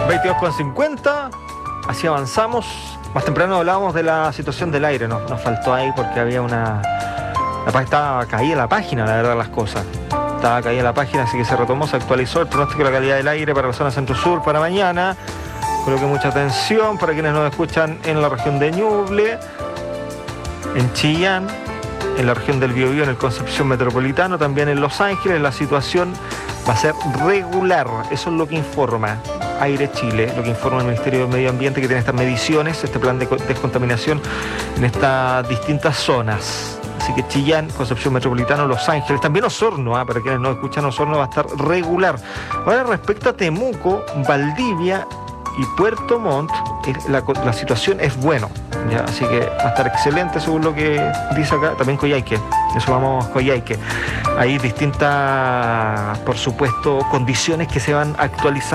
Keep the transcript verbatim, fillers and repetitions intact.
veintidós con cincuenta, así avanzamos. Más temprano hablábamos de la situación del aire, nos, nos faltó ahí porque había una... La, estaba caída la página, la verdad, las cosas. Estaba caída la página, así que se retomó, se actualizó el pronóstico de la calidad del aire para la zona centro-sur para mañana. Coloque mucha atención para quienes nos escuchan en la región de Ñuble, en Chillán, en la región del Biobío, en el Concepción Metropolitano, también en Los Ángeles. La situación va a ser regular, eso es lo que informa Aire Chile, lo que informa el Ministerio del Medio Ambiente, que tiene estas mediciones, este plan de descontaminación en estas distintas zonas. Así que Chillán, Concepción Metropolitano, Los Ángeles, también Osorno, ¿eh? Para quienes no escuchan, Osorno va a estar regular. Ahora, respecto a Temuco, Valdivia y Puerto Montt, la, la situación es bueno, ¿ya? Así que va a estar excelente según lo que dice acá. También Coyhaique, eso vamos, Coyhaique. Hay distintas, por supuesto, condiciones que se van actualizando.